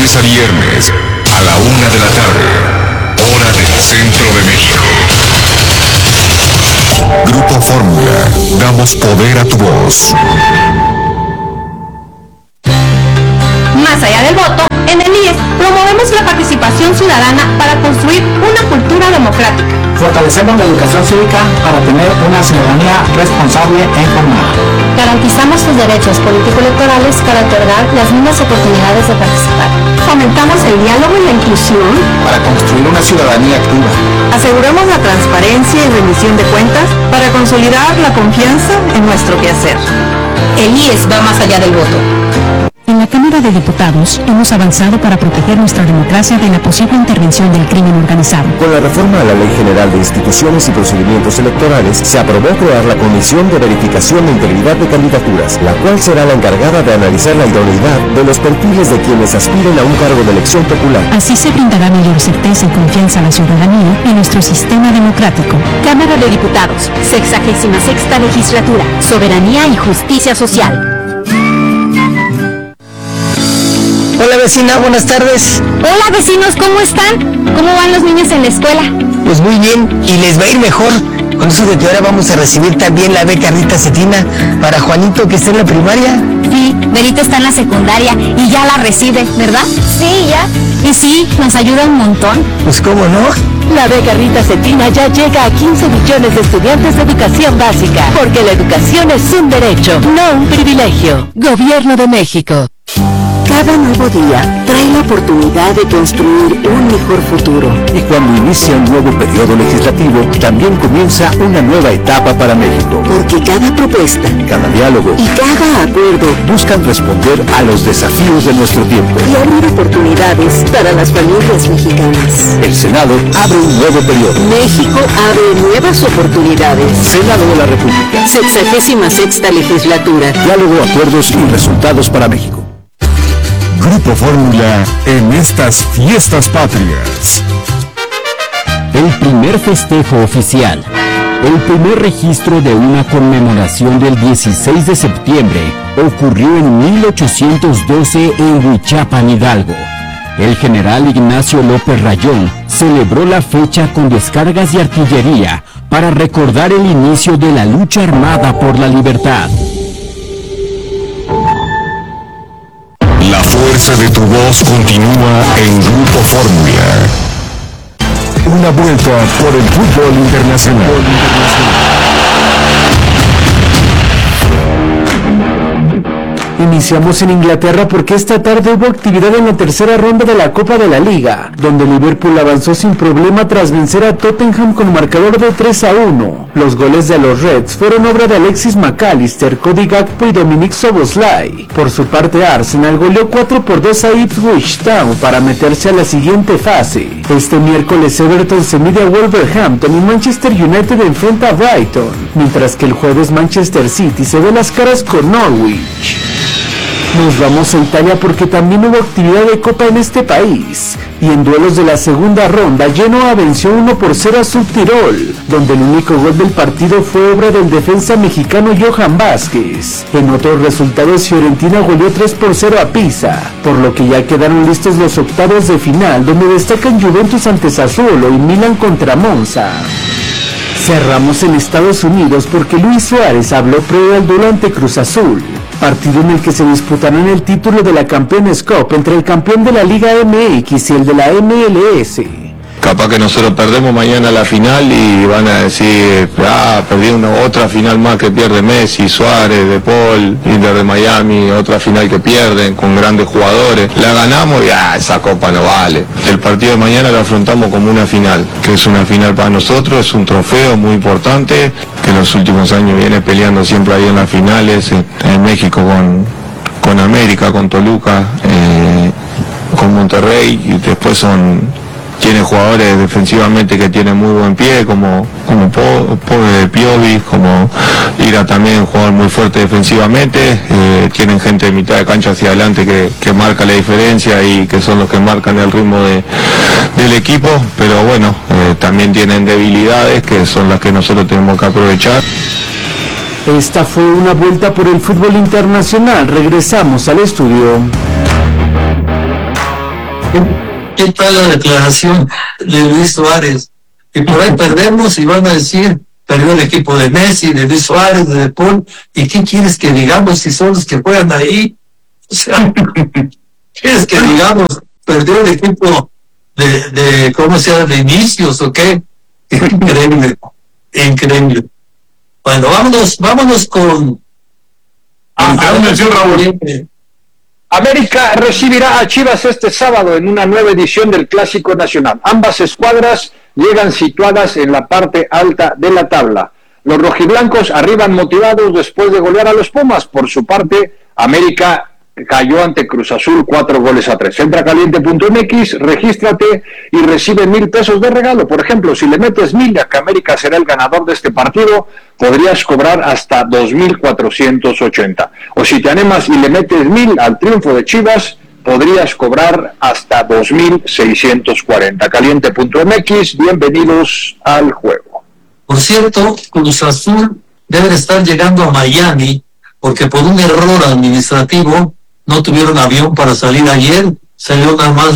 lunes a viernes, a la 1:00 p.m, hora del centro de México. Grupo Fórmula, damos poder a tu voz. Más allá del voto, en el IES promovemos la participación ciudadana para construir una cultura democrática. Fortalecemos la educación cívica para tener una ciudadanía responsable e informada. Garantizamos sus derechos político-electorales para otorgar las mismas oportunidades de participar. Fomentamos el diálogo y la inclusión para construir una ciudadanía activa. Aseguramos la transparencia y rendición de cuentas para consolidar la confianza en nuestro quehacer. El IES va más allá del voto. En la Cámara de Diputados hemos avanzado para proteger nuestra democracia de la posible intervención del crimen organizado. Con la reforma a la Ley General de Instituciones y Procedimientos Electorales, se aprobó crear la Comisión de Verificación de Integridad de Candidaturas, la cual será la encargada de analizar la idoneidad de los perfiles de quienes aspiren a un cargo de elección popular. Así se brindará mayor certeza y confianza a la ciudadanía en nuestro sistema democrático. Cámara de Diputados, 66ª Legislatura, Soberanía y Justicia Social. Hola vecina, buenas tardes. Hola vecinos, ¿cómo están? ¿Cómo van los niños en la escuela? Pues muy bien, y les va a ir mejor. Con eso de que ahora vamos a recibir también la beca Rita Cetina para Juanito, que está en la primaria. Sí, Berito está en la secundaria y ya la recibe, ¿verdad? Sí, ya. Y sí, nos ayuda un montón. Pues cómo no. La beca Rita Cetina ya llega a 15 millones de estudiantes de educación básica, porque la educación es un derecho, no un privilegio. Gobierno de México. Cada nuevo día trae la oportunidad de construir un mejor futuro. Y cuando inicia un nuevo periodo legislativo, también comienza una nueva etapa para México. Porque cada propuesta, cada diálogo y cada acuerdo buscan responder a los desafíos de nuestro tiempo y abrir oportunidades para las familias mexicanas. El Senado abre un nuevo periodo. México abre nuevas oportunidades. Senado de la República. 66ª Legislatura. Diálogo, acuerdos y resultados para México. Grupo Fórmula en estas fiestas patrias. El primer festejo oficial, el primer registro de una conmemoración del 16 de septiembre ocurrió en 1812 en Huichapan, Hidalgo. El general Ignacio López Rayón celebró la fecha con descargas de artillería para recordar el inicio de la lucha armada por la libertad. La fuerza de tu voz continúa en Grupo Fórmula. Una vuelta por el fútbol internacional. Iniciamos en Inglaterra porque esta tarde hubo actividad en la tercera ronda de la Copa de la Liga, donde Liverpool avanzó sin problema tras vencer a Tottenham con marcador de 3-1. Los goles de los Reds fueron obra de Alexis McAllister, Cody Gakpo y Dominic Szoboszlai. Por su parte, Arsenal goleó 4-2 a Ipswich Town para meterse a la siguiente fase. Este miércoles Everton se mide a Wolverhampton y Manchester United enfrenta a Brighton, mientras que el jueves Manchester City se ve las caras con Norwich. Nos vamos a Italia porque también hubo actividad de Copa en este país, y en duelos de la segunda ronda Genoa venció 1-0 a Subtirol, donde el único gol del partido fue obra del defensa mexicano Johan Vázquez. En otros resultados Fiorentina goleó 3-0 a Pisa, por lo que ya quedaron listos los octavos de final, donde destacan Juventus ante Sassuolo y Milan contra Monza. Cerramos en Estados Unidos porque Luis Suárez habló previo al duelo ante Cruz Azul, partido en el que se disputarán el título de la Campeones Cup entre el campeón de la Liga MX y el de la MLS. Capaz que nosotros perdemos mañana la final y van a decir, perdí otra final más que pierde Messi, Suárez, De Paul, Inter de Miami, otra final que pierden con grandes jugadores. La ganamos y esa copa no vale. El partido de mañana lo afrontamos como una final, que es una final para nosotros, es un trofeo muy importante, que en los últimos años viene peleando siempre ahí en las finales, en México con América, con Toluca, con Monterrey, y después tiene jugadores defensivamente que tienen muy buen pie, como Piovi, como Ira también, un jugador muy fuerte defensivamente, tienen gente de mitad de cancha hacia adelante que marca la diferencia y que son los que marcan el ritmo del equipo, pero bueno, también tienen debilidades que son las que nosotros tenemos que aprovechar. Esta fue una vuelta por el fútbol internacional. Regresamos al estudio. ¿Qué tal la declaración de Luis Suárez? Y por ahí perdemos y van a decir, perdió el equipo de Messi, de Luis Suárez, de Paul, ¿y qué quieres que digamos si son los que juegan ahí? O sea, ¿quieres que digamos, perdió el equipo de ¿cómo se llama? De Inicios, ¿o qué? Increíble, increíble. Bueno, vámonos con... América recibirá a Chivas este sábado en una nueva edición del Clásico Nacional. Ambas escuadras llegan situadas en la parte alta de la tabla. Los rojiblancos arriban motivados después de golear a los Pumas. Por su parte, América cayó ante Cruz Azul 4-3. Entra a caliente.mx, regístrate y recibe 1,000 pesos de regalo. Por ejemplo, si le metes 1,000 a que América será el ganador de este partido, podrías cobrar hasta 2,480. O si te animas y le metes 1,000 al triunfo de Chivas, podrías cobrar hasta 2,640. Caliente.mx, bienvenidos al juego. Por cierto, Cruz Azul debe estar llegando a Miami, porque por un error administrativo no tuvieron avión para salir ayer. Salió nada más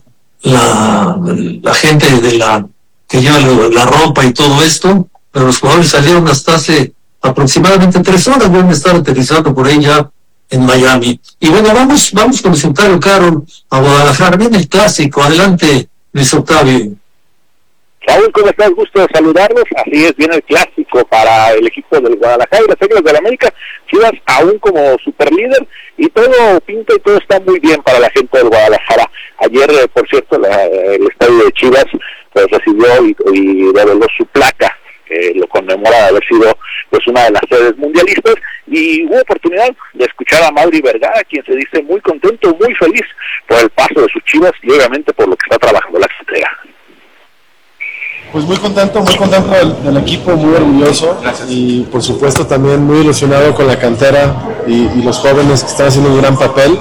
la gente de que lleva la ropa y todo esto, pero los jugadores salieron hasta hace aproximadamente 3 horas, deben estar aterrizando por ahí ya en Miami. Y bueno, vamos con el Central Carol a Guadalajara. Viene el clásico, adelante Luis Octavio. Raúl, ¿cómo estás? Gusto de saludarlos. Así es, viene el clásico para el equipo del Guadalajara y las Águilas del América. Chivas aún como superlíder y todo pinta y todo está muy bien para la gente del Guadalajara. Ayer, por cierto, el estadio de Chivas pues recibió y reveló su placa, que lo conmemora de haber sido pues una de las sedes mundialistas, y hubo oportunidad de escuchar a Mauri Vergara, quien se dice muy contento, muy feliz por el paso de sus Chivas y obviamente por lo que está trabajando la cantera. Pues muy contento del equipo, muy orgulloso. Gracias. Y por supuesto también muy ilusionado con la cantera y los jóvenes que están haciendo un gran papel.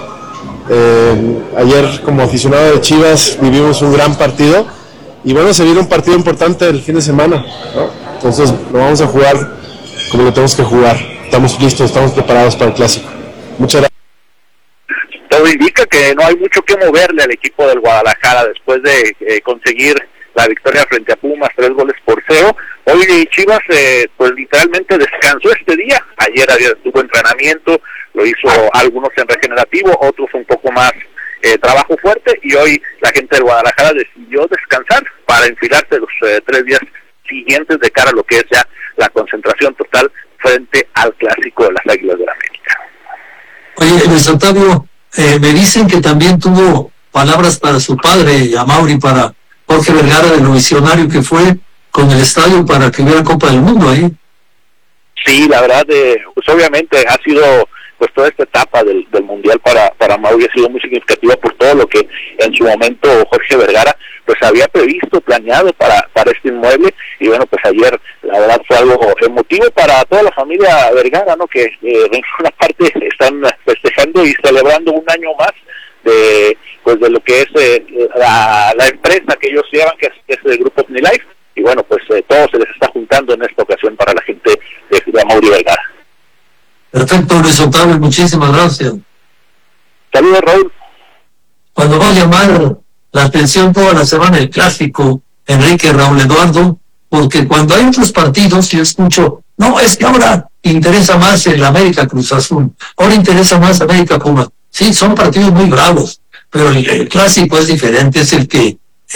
Ayer como aficionado de Chivas vivimos un gran partido y bueno, se viene un partido importante el fin de semana, ¿no? Entonces lo vamos a jugar como lo tenemos que jugar. Estamos listos, estamos preparados para el clásico. Muchas gracias. Todo indica que no hay mucho que moverle al equipo del Guadalajara después de conseguir la victoria frente a Pumas, 3-0. Hoy Chivas pues literalmente descansó este día. Ayer tuvo entrenamiento, lo hizo algunos en regenerativo, otros un poco más trabajo fuerte, y hoy la gente del Guadalajara decidió descansar para enfilarse los 3 días siguientes de cara a lo que es ya la concentración total frente al clásico de las Águilas del América. Oye, Luis Octavio, me dicen que también tuvo palabras para su padre, Amaury, para Jorge Vergara, de lo visionario que fue con el estadio para que hubiera Copa del Mundo ahí. Sí, la verdad, pues obviamente ha sido pues toda esta etapa del Mundial para Mauri ha sido muy significativa por todo lo que en su momento Jorge Vergara pues había previsto, planeado para este inmueble, y bueno, pues ayer la verdad fue algo emotivo para toda la familia Vergara, ¿no? Que en una parte están festejando y celebrando un año más de lo que es la empresa que ellos llevan, que es el grupo OmniLife, y bueno, pues todo se les está juntando en esta ocasión para la gente de Amaury Vergara. Perfecto, Luis Octavio, muchísimas gracias. Saludos, Raúl. Cuando va a llamar la atención toda la semana el clásico, Enrique, Raúl Eduardo, porque cuando hay otros partidos yo escucho, no, es que ahora interesa más el América Cruz Azul, ahora interesa más América Pumas. Sí, son partidos muy bravos, pero el clásico es diferente, es el que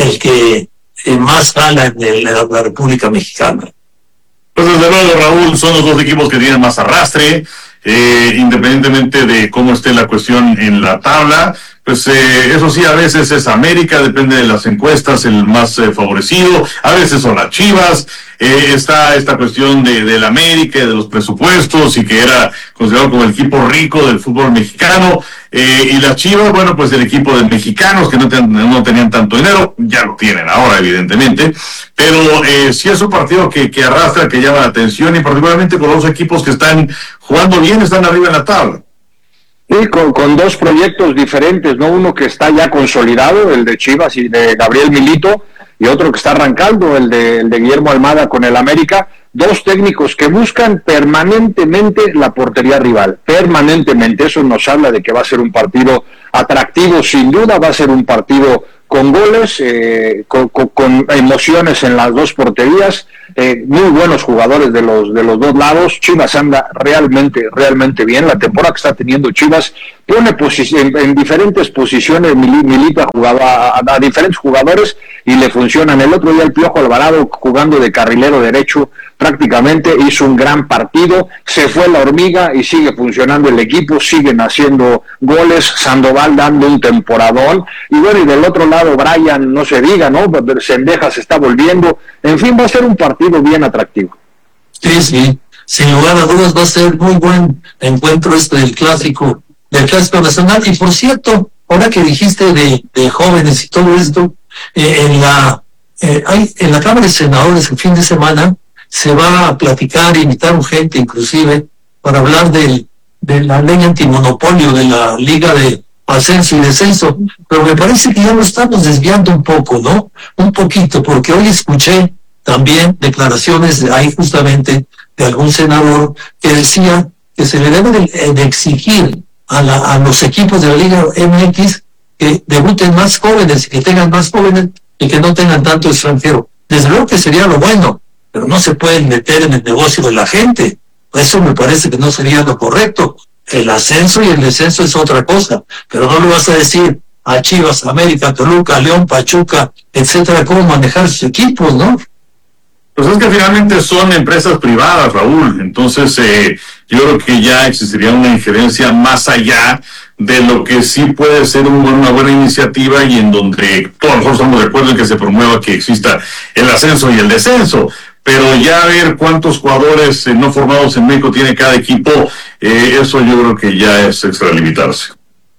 más jala en la República Mexicana. Pues desde luego, Raúl, son los dos equipos que tienen más arrastre, independientemente de cómo esté la cuestión en la tabla. Pues eso sí, a veces es América, depende de las encuestas, el más favorecido, a veces son las Chivas, está esta cuestión del América, de los presupuestos, y que era considerado como el equipo rico del fútbol mexicano, y las Chivas, bueno, pues el equipo de mexicanos que no tenían tanto dinero, ya lo tienen ahora, evidentemente, pero sí es un partido que arrastra, que llama la atención, y particularmente con los equipos que están jugando bien, están arriba en la tabla. Sí, con dos proyectos diferentes, ¿no? Uno que está ya consolidado, el de Chivas y de Gabriel Milito, y otro que está arrancando, el de Guillermo Almada con el América. dos técnicos que buscan permanentemente la portería rival, permanentemente. Eso nos habla de que va a ser un partido atractivo, sin duda, va a ser un partido con goles, con emociones en las dos porterías, muy buenos jugadores de los dos lados. Chivas anda realmente bien. La temporada que está teniendo Chivas pone en diferentes posiciones, milita a diferentes jugadores y le funcionan. El otro día el Piojo Alvarado, jugando de carrilero derecho, prácticamente hizo un gran partido, se fue la hormiga y sigue funcionando el equipo, siguen haciendo goles, Sandoval dando un temporadón, y bueno, y del otro lado Brian, no se diga, ¿no? Cendejas se está volviendo, en fin, va a ser un partido bien atractivo. Sí, sin lugar a dudas va a ser muy buen encuentro del clásico nacional. Y por cierto, ahora que dijiste de jóvenes y todo esto, en la Cámara de Senadores el fin de semana se va a platicar, invitaron gente inclusive para hablar de la ley antimonopolio de la Liga de Ascenso y Descenso, pero me parece que ya lo estamos desviando un poco, ¿no? Un poquito, porque hoy escuché también declaraciones ahí justamente de algún senador que decía que se le debe de exigir a los equipos de la Liga MX que debuten más jóvenes y que tengan más jóvenes y que no tengan tanto extranjero. Desde luego que sería lo bueno, pero no se pueden meter en el negocio de la gente. Eso me parece que no sería lo correcto. El ascenso y el descenso es otra cosa, pero no le vas a decir a Chivas, América, Toluca, León, Pachuca, etcétera, cómo manejar sus equipos, ¿no? Pues es que finalmente son empresas privadas, Raúl. Entonces, yo creo que ya existiría una injerencia más allá de lo que sí puede ser una buena iniciativa y en donde todos nosotros estamos de acuerdo en que se promueva que exista el ascenso y el descenso. Pero ya ver cuántos jugadores no formados en México tiene cada equipo, eso yo creo que ya es extralimitarse.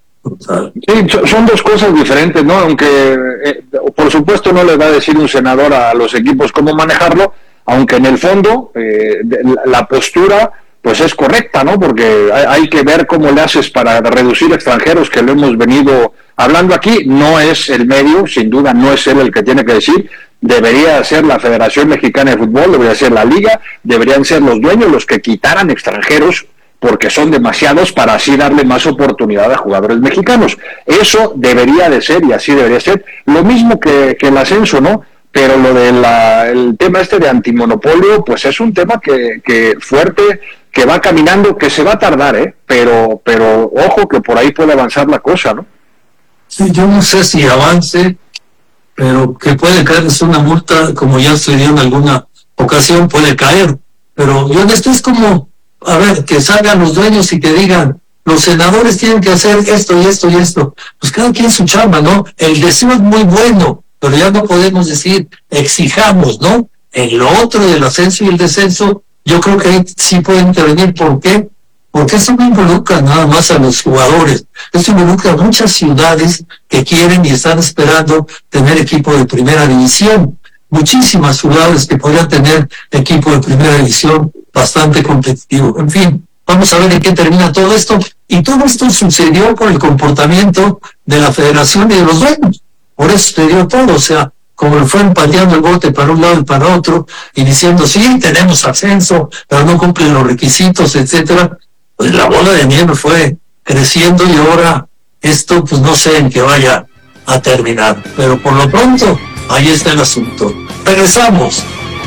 Sí, son dos cosas diferentes, ¿no? Aunque por supuesto no le va a decir un senador a los equipos cómo manejarlo, aunque en el fondo la postura pues es correcta, ¿no? Porque hay que ver cómo le haces para reducir extranjeros, que lo hemos venido hablando aquí. No es el medio, sin duda no es él el que tiene que decir. Debería ser la Federación Mexicana de Fútbol, debería ser la Liga, deberían ser los dueños los que quitaran extranjeros, porque son demasiados, para así darle más oportunidad a jugadores mexicanos. Eso debería de ser, y así debería ser. Lo mismo que el ascenso, ¿no? Pero lo el tema de antimonopolio, pues es un tema que fuerte, que va caminando, que se va a tardar, pero ojo que por ahí puede avanzar la cosa, ¿no? Sí, yo no sé si avance, pero que puede caerles una multa, como ya se dio en alguna ocasión, puede caer. Pero yo esto es como, a ver, que salgan los dueños y que digan, los senadores tienen que hacer esto y esto y esto. Pues cada quien su chamba, ¿no? El deseo es muy bueno, pero ya no podemos decir, exijamos, ¿no? En lo otro del ascenso y el descenso, yo creo que ahí sí puede intervenir. ¿Por qué? Porque eso no involucra nada más a los jugadores, eso involucra a muchas ciudades que quieren y están esperando tener equipo de primera división. Muchísimas ciudades que podrían tener equipo de primera división bastante competitivo. En fin, vamos a ver en qué termina todo esto. Y todo esto sucedió por el comportamiento de la federación y de los dueños. Por eso sucedió todo, o sea, como le fueron pateando el bote para un lado y para otro, y diciendo, sí, tenemos ascenso, pero no cumplen los requisitos, etcétera. Pues la bola de nieve fue creciendo y ahora esto, pues no sé en qué vaya a terminar. Pero por lo pronto, ahí está el asunto. Regresamos.